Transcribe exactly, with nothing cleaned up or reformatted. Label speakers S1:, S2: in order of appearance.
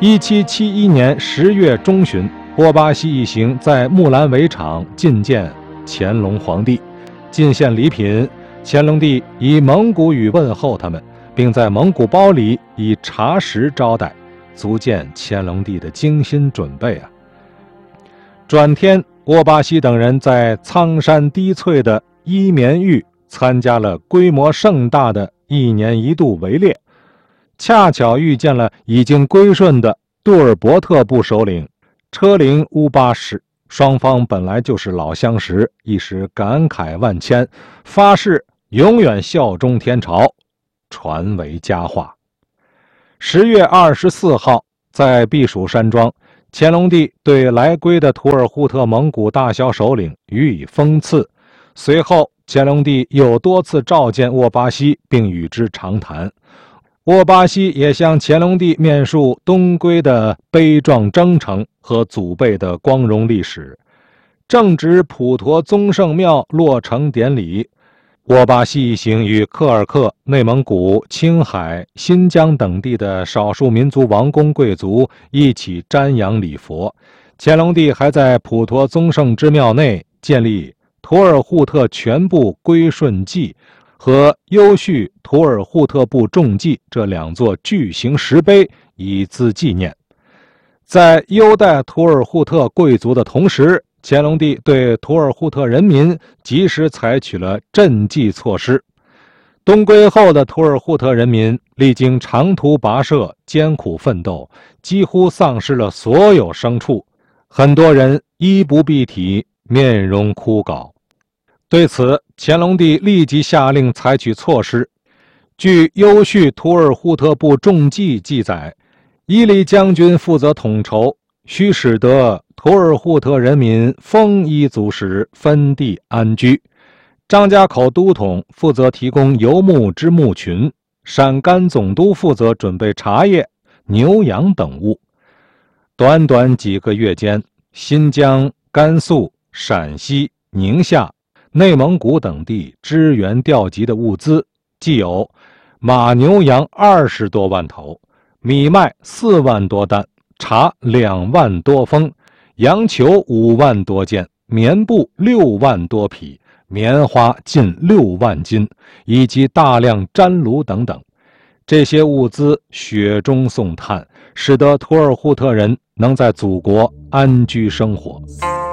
S1: 一七七一年十月中旬，沃巴西一行在木兰围场觐见乾隆皇帝，进献礼品。乾隆帝以蒙古语问候他们，并在蒙古包里以茶食招待，足见乾隆帝的精心准备啊。转天，沃巴西等人在苍山低翠的伊棉峪参加了规模盛大的一年一度围猎，恰巧遇见了已经归顺的杜尔伯特部首领车灵乌巴氏，双方本来就是老相识，一时感慨万千，发誓永远效忠天朝，传为佳话。十月二十四号，在避暑山庄，乾隆帝对来归的图尔扈特蒙古大小首领予以封赐。随后，乾隆帝又多次召见沃巴西，并与之长谈。沃巴西也向乾隆帝面述东归的悲壮征程和祖辈的光荣历史。正值普陀宗圣庙落成典礼，沃巴西一行与柯尔克、内蒙古、青海、新疆等地的少数民族王公贵族一起瞻仰礼佛。乾隆帝还在普陀宗圣之庙内建立图尔扈特全部归顺记和优叙图尔扈特部重记这两座巨型石碑，以资纪念。在优待图尔扈特贵族的同时，乾隆帝对图尔扈特人民及时采取了赈济措施。东归后的图尔扈特人民历经长途跋涉、艰苦奋斗，几乎丧失了所有牲畜，很多人衣不蔽体，面容枯槁。对此，乾隆帝立即下令采取措施。据优叙图尔扈特部重记记载，伊犁将军负责统筹，须使得图尔扈特人民丰衣足食，分地安居。张家口都统负责提供游牧之牧群，陕甘总督负责准备茶叶、牛羊等物。短短几个月间，新疆、甘肃、陕西、宁夏、内蒙古等地支援调集的物资，既有马牛羊二十多万头，米麦四万多担，茶两万多封，羊裘五万多件，棉布六万多匹，棉花近六万斤，以及大量毡炉等等。这些物资雪中送炭，使得图尔扈特人能在祖国安居生活。